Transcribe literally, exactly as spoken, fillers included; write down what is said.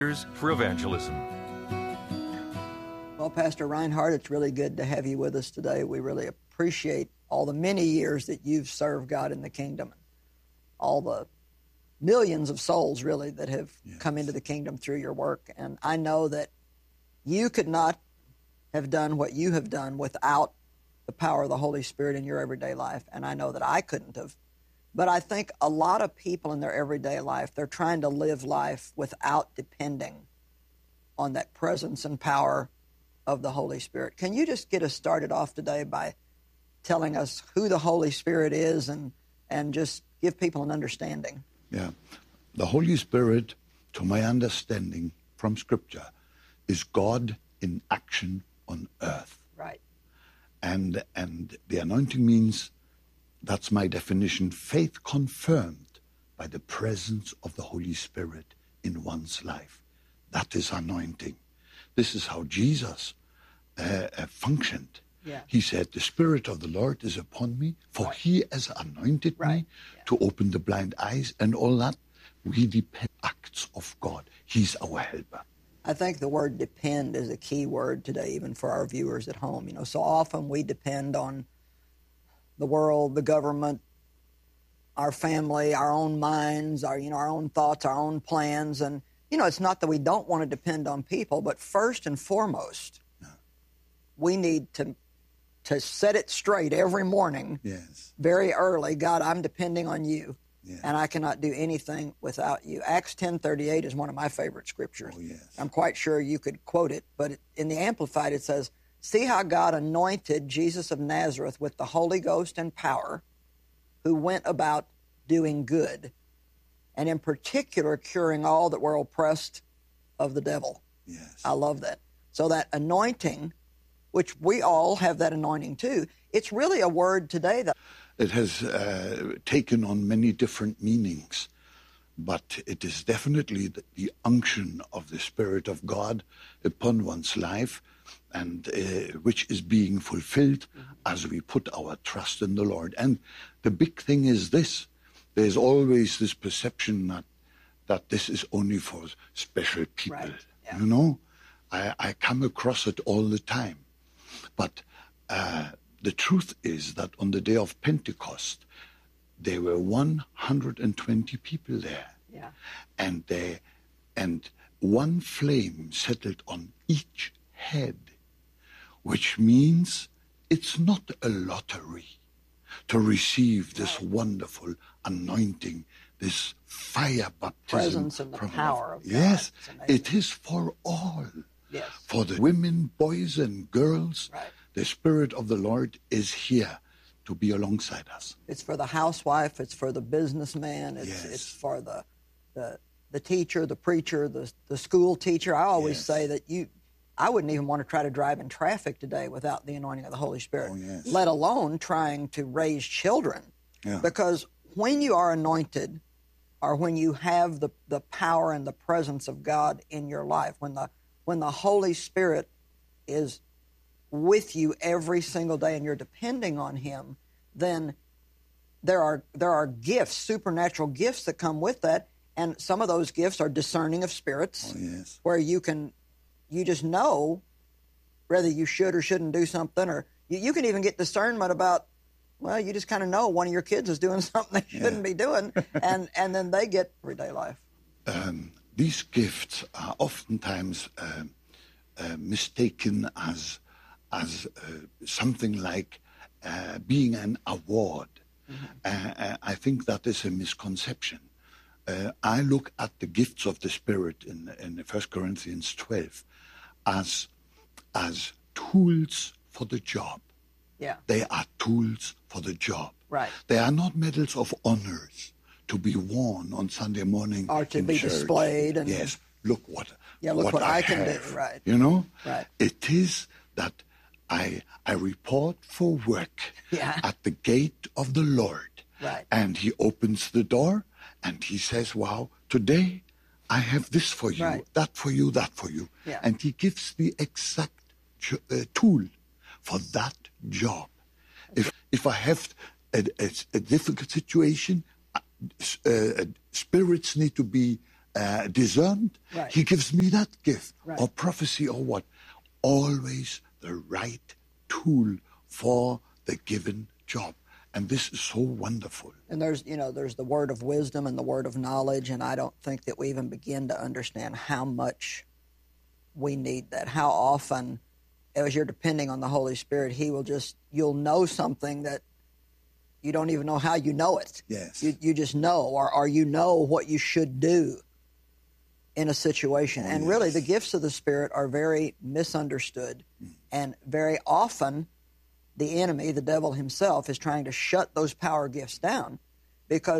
For evangelism. Well, Pastor Reinhardt, it's really good to have you with us today. We really appreciate all the many years that you've served God in the kingdom, all the millions of souls, really, that have yes. come into the kingdom through your work. And I know that you could not have done what you have done without the power of the Holy Spirit in your everyday life, and I know that I couldn't have. But I think a lot of people in their everyday life, they're trying to live life without depending on that presence and power of the Holy Spirit. Can you just get us started off today by telling us who the Holy Spirit is and, and just give people an understanding? Yeah. The Holy Spirit, to my understanding from Scripture, is God in action on earth. Right. And, and the anointing means, that's my definition, faith confirmed by the presence of the Holy Spirit in one's life. That is anointing. This is how Jesus uh, uh, functioned. Yeah. He said, the Spirit of the Lord is upon me, for right. He has anointed right. me yeah. to open the blind eyes and all that. We depend on acts of God. He's our helper. I think the word depend is a key word today, even for our viewers at home. You know, so often we depend on the world, the government, our family, our own minds, our, you know, our own thoughts, our own plans. And, you know, it's not that we don't want to depend on people, but first and foremost, no. we need to to set it straight every morning, yes. very early. God, I'm depending on you, yes. and I cannot do anything without you. Acts ten thirty-eight is one of my favorite scriptures. Oh, yes. I'm quite sure you could quote it, but in the Amplified it says, see how God anointed Jesus of Nazareth with the Holy Ghost and power, who went about doing good, and in particular curing all that were oppressed of the devil. Yes. I love that. So that anointing, which we all have that anointing too, it's really a word today that... It has uh, taken on many different meanings, but it is definitely the, the unction of the Spirit of God upon one's life, and uh, which is being fulfilled mm-hmm. as we put our trust in the Lord. And the big thing is this: there's always this perception that that this is only for special people. Right. Yeah. You know, I, I come across it all the time. But uh, the truth is that on the day of Pentecost, there were one hundred twenty people there. Yeah. And they, and one flame settled on each head, which means it's not a lottery to receive this right. wonderful anointing, this fire baptism. Presence and the from power of God. Yes, it is for all. Yes. For the women, boys, and girls, right. the Spirit of the Lord is here to be alongside us. It's for the housewife, it's for the businessman, it's, yes. it's for the, the the teacher, the preacher, the the school teacher. I always yes. say that you, I wouldn't even want to try to drive in traffic today without the anointing of the Holy Spirit, oh, yes. let alone trying to raise children. Yeah. Because when you are anointed, or when you have the, the power and the presence of God in your life, when the when the Holy Spirit is with you every single day and you're depending on Him, then there are there are gifts, supernatural gifts that come with that. And some of those gifts are discerning of spirits, oh, yes. where you can, you just know whether you should or shouldn't do something, or you, you can even get discernment about, well, you just kind of know one of your kids is doing something they shouldn't yeah. be doing, and, and then they get everyday life. Um, these gifts are oftentimes uh, uh, mistaken as as uh, something like uh, being an award. Mm-hmm. Uh, I think that is a misconception. Uh, I look at the gifts of the Spirit in, in First Corinthians twelve as as tools for the job. Yeah. They are tools for the job. Right. They are not medals of honors to be worn on Sunday morning or to in be church. displayed. And yes, look what yeah, look what, what I, I can have, do. Right. You know. Right. It is that I I report for work yeah. at the gate of the Lord. Right. And He opens the door and He says, "Wow, today I have this for you, right. that for you, that for you," yeah. and He gives the exact uh, tool for that job. Okay. If if I have a, a, a difficult situation, uh, uh, spirits need to be uh, discerned. Right. He gives me that gift, Right. or prophecy, or what. Always the right tool for the given job. And this is so wonderful. And there's, you know, there's the word of wisdom and the word of knowledge, and I don't think that we even begin to understand how much we need that. How often, as you're depending on the Holy Spirit, He will just, you'll know something that you don't even know how you know it. Yes. You, you just know, or, or you know what you should do in a situation. Oh, and yes. really, the gifts of the Spirit are very misunderstood, mm. and very often the enemy, the devil himself, is trying to shut those power gifts down because